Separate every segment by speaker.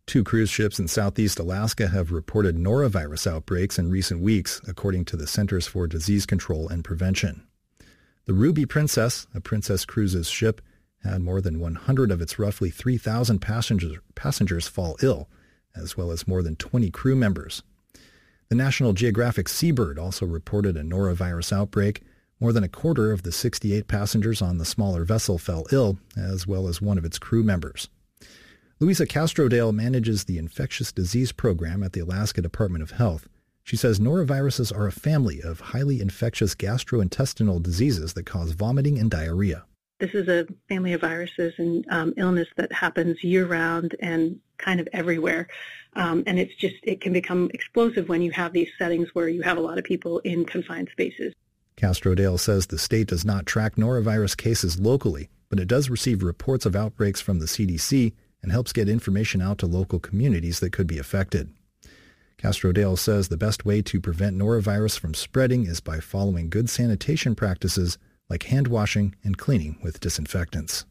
Speaker 1: 2 cruise ships in southeast Alaska have reported norovirus outbreaks in recent weeks, according to the Centers for Disease Control and Prevention. The Ruby Princess, a Princess Cruises ship, had more than 100 of its roughly 3,000 passengers fall ill, as well as more than 20 crew members. The National Geographic Seabird also reported a norovirus outbreak. More than a quarter of the 68 passengers on the smaller vessel fell ill, as well as one of its crew members. Louisa Castrodale manages the infectious disease program at the Alaska Department of Health. She says noroviruses are a family of highly infectious gastrointestinal diseases that cause vomiting and diarrhea.
Speaker 2: This is a family of viruses and illness that happens year-round and kind of everywhere. And it can become explosive when you have these settings where you have a lot of people in confined spaces.
Speaker 1: Castrodale says the state does not track norovirus cases locally, but it does receive reports of outbreaks from the CDC and helps get information out to local communities that could be affected. Castrodale says the best way to prevent norovirus from spreading is by following good sanitation practices like hand washing and cleaning with disinfectants.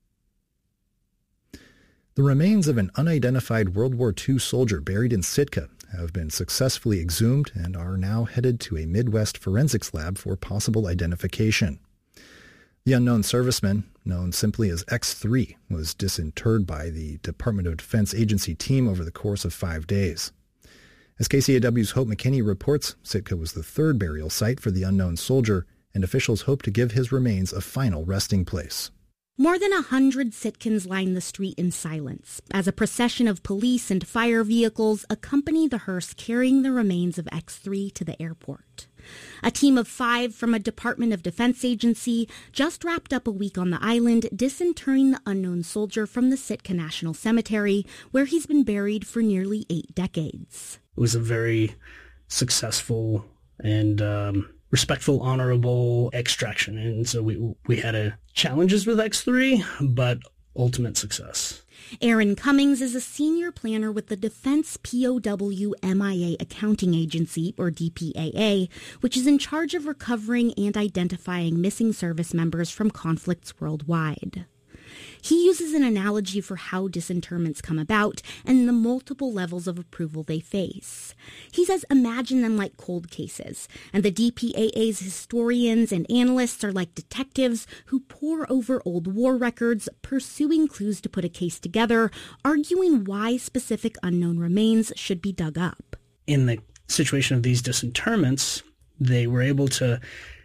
Speaker 1: The remains of an unidentified World War II soldier buried in Sitka have been successfully exhumed and are now headed to a Midwest forensics lab for possible identification. The unknown serviceman, known simply as X3, was disinterred by the Department of Defense Agency team over the course of 5 days. As KCAW's Hope McKinney reports, Sitka was the third burial site for the unknown soldier, and officials hope to give his remains a final resting place.
Speaker 3: More than 100 Sitkans line the street in silence as a procession of police and fire vehicles accompany the hearse carrying the remains of X3 to the airport. A team of 5 from a Department of Defense agency just wrapped up a week on the island disinterring the unknown soldier from the Sitka National Cemetery, where he's been buried for nearly 8 decades.
Speaker 4: It was a very successful and respectful, honorable extraction. And so we had challenges with X3, but ultimate success.
Speaker 3: Aaron Cummings is a senior planner with the Defense POW MIA Accounting Agency, or DPAA, which is in charge of recovering and identifying missing service members from conflicts worldwide. He uses an analogy for how disinterments come about and the multiple levels of approval they face. He says imagine them like cold cases, and the DPAA's historians and analysts are like detectives who pore over old war records, pursuing clues to put a case together, arguing why specific unknown remains should be dug up.
Speaker 4: In the situation of these disinterments, they were able to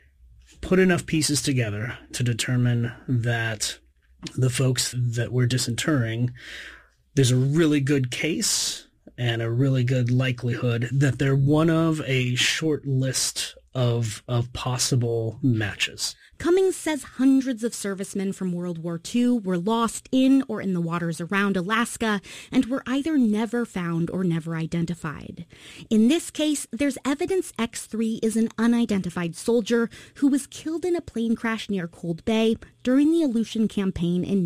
Speaker 4: put enough pieces together to determine that the folks that we're disinterring, there's a really good case and a really good likelihood that they're one of a short list of possible matches.
Speaker 3: Cummings says hundreds of servicemen from World War II were lost in or in the waters around Alaska and were either never found or never identified. In this case, there's evidence X3 is an unidentified soldier who was killed in a plane crash near Cold Bay during the Aleutian Campaign in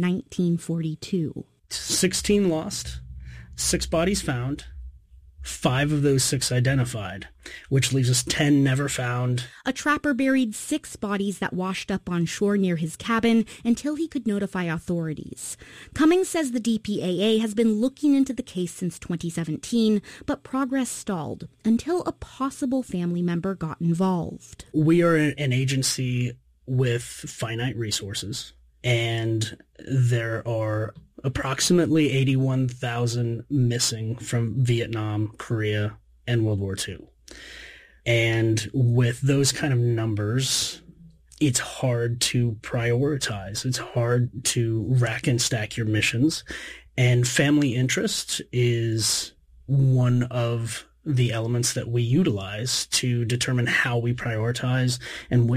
Speaker 3: 1942.
Speaker 4: 16 lost, 6 bodies found, 5 of those 6 identified, which leaves us 10 never found.
Speaker 3: A trapper buried 6 bodies that washed up on shore near his cabin until he could notify authorities. Cummings says the DPAA has been looking into the case since 2017, but progress stalled until a possible family member got involved.
Speaker 4: We are an agency with finite resources, and there are approximately 81,000 missing from Vietnam, Korea, and World War II. And with those kind of numbers, it's hard to prioritize. It's hard to rack and stack your missions. And family interest is one of the elements that we utilize to determine how we prioritize and which